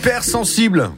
Hypersensible.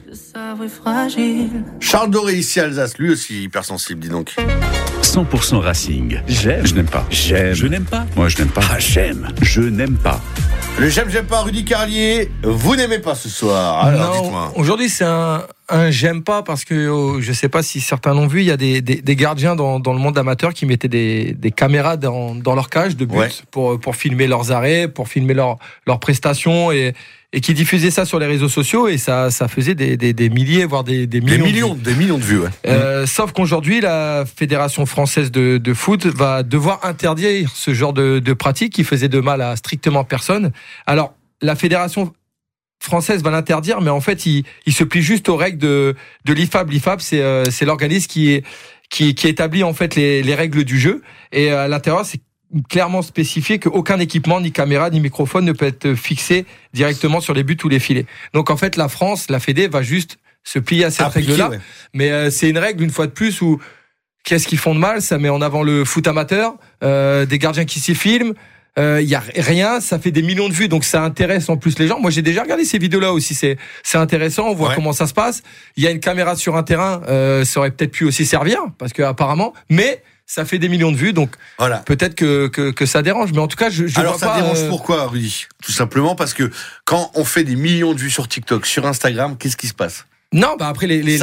Charles Doré ici à Alsace, lui aussi hypersensible, dis donc. 100% Racing. J'aime. Je n'aime pas. J'aime. Je n'aime pas. Moi, je n'aime pas. Ah, j'aime. Je n'aime pas. Le j'aime pas, Rudy Carlier, vous n'aimez pas ce soir. Alors, non, dites-moi. Aujourd'hui, c'est un j'aime pas parce que je sais pas si certains l'ont vu, il y a des gardiens dans le monde amateur qui mettaient des caméras dans leur cage de but pour filmer leurs arrêts, pour filmer leurs prestations et qui diffusaient ça sur les réseaux sociaux et ça faisait des milliers voire des millions de vues. Ouais. Sauf qu'aujourd'hui la Fédération française de foot va devoir interdire ce genre de pratique qui faisait de mal à strictement personne. Alors la Fédération française va l'interdire, mais en fait il se plie juste aux règles de l'IFAB. L'IFAB c'est l'organisme qui établit en fait les règles du jeu et à l'intérieur c'est clairement spécifié qu'aucun équipement, ni caméra, ni microphone ne peut être fixé directement sur les buts ou les filets. Donc en fait, la France, la Fédé va juste se plier à cette règle-là. Ouais. Mais c'est une règle, une fois de plus, où qu'est-ce qu'ils font de mal ? Ça met en avant le foot amateur, des gardiens qui s'y filment. Y a rien, ça fait des millions de vues, donc ça intéresse en plus les gens. Moi, j'ai déjà regardé ces vidéos-là aussi. C'est intéressant. On voit comment ça se passe. Il y a une caméra sur un terrain, ça aurait peut-être pu aussi servir, parce que apparemment, mais ça fait des millions de vues, donc voilà. Peut-être que ça dérange. Mais en tout cas, je alors vois ça pas, dérange pourquoi, Rudy ? Tout simplement parce que quand on fait des millions de vues sur TikTok, sur Instagram, qu'est-ce qui se passe ? Non, après les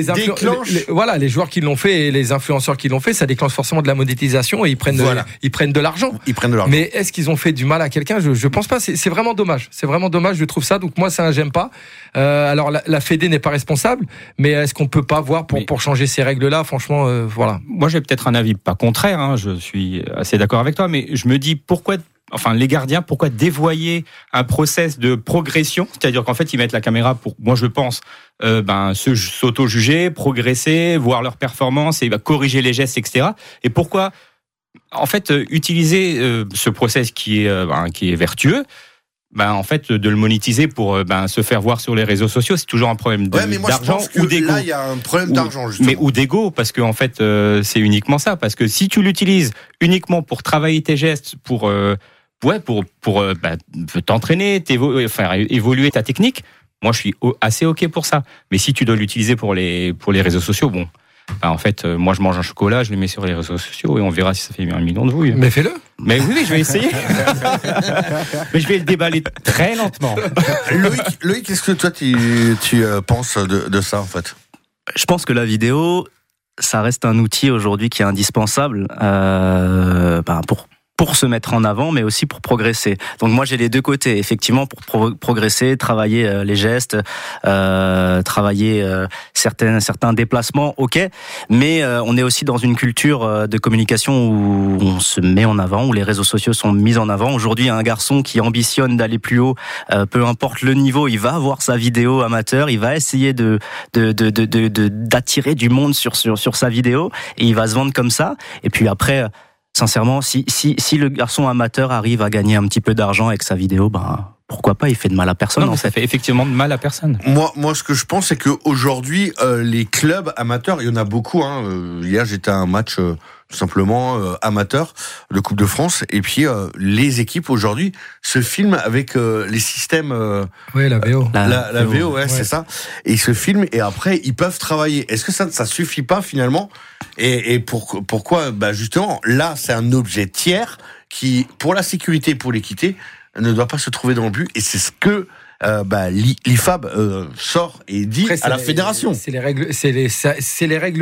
joueurs qui l'ont fait et les influenceurs qui l'ont fait, ça déclenche forcément de la monétisation et ils prennent de l'argent. Mais est-ce qu'ils ont fait du mal à quelqu'un ? Je pense pas. C'est vraiment dommage. C'est vraiment dommage. Je trouve ça. Donc moi, ça j'aime pas. Alors la Fédé n'est pas responsable, mais est-ce qu'on peut pas voir pour changer ces règles-là ? Franchement, voilà. Moi, j'ai peut-être un avis pas contraire. Hein, je suis assez d'accord avec toi, mais je me dis pourquoi dévoyer un process de progression ? C'est-à-dire qu'en fait, ils mettent la caméra pour, moi je pense, s'auto-juger, progresser, voir leur performance et corriger les gestes, etc. Et pourquoi, en fait, utiliser ce process qui est vertueux, en fait, de le monétiser pour se faire voir sur les réseaux sociaux, c'est toujours un problème d'argent ou d'ego. Là, il y a un problème d'argent, justement. Mais ou d'ego, parce que en fait, c'est uniquement ça. Parce que si tu l'utilises uniquement pour travailler tes gestes, pour t'entraîner, faire évoluer ta technique, moi je suis assez ok pour ça. Mais si tu dois l'utiliser pour les réseaux sociaux, en fait, moi je mange un chocolat, je le mets sur les réseaux sociaux et on verra si ça fait 1 million de vues. Mais fais-le. Mais oui, je vais essayer. Mais je vais le déballer très lentement. Loïc, qu'est-ce que toi tu penses de ça en fait ? Je pense que la vidéo, ça reste un outil aujourd'hui qui est indispensable pour se mettre en avant, mais aussi pour progresser. Donc moi j'ai les deux côtés, effectivement, pour progresser, travailler les gestes, travailler certains déplacements, ok, mais on est aussi dans une culture de communication où on se met en avant, où les réseaux sociaux sont mis en avant. Aujourd'hui, un garçon qui ambitionne d'aller plus haut, peu importe le niveau, il va avoir sa vidéo amateur, il va essayer d'attirer du monde sur sa vidéo, et il va se vendre comme ça, et puis après, sincèrement, si le garçon amateur arrive à gagner un petit peu d'argent avec sa vidéo, pourquoi pas ? Il fait de mal à personne. Non, ça fait effectivement de mal à personne. Moi, ce que je pense, c'est qu'aujourd'hui, les clubs amateurs, il y en a beaucoup. Hier, j'étais à un match tout simplement amateur de Coupe de France, et puis les équipes aujourd'hui se filment avec les systèmes. La VO. La VO, ouais, c'est ça. Et ils se filment et après ils peuvent travailler. Est-ce que ça suffit pas finalement ? Et pourquoi ? Justement, là, c'est un objet tiers qui, pour la sécurité et pour l'équité, ne doit pas se trouver dans le but. Et c'est ce que l'IFAB sort et dit à la fédération. C'est les règles